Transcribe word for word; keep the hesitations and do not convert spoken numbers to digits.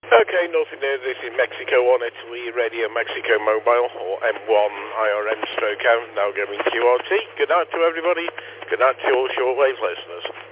Okay, nothing new. This is Mexico on Italy Radio Mexico Mobile, or M one I R M stroke out, now going Q R T. Good night to everybody. Good night to all shortwave listeners.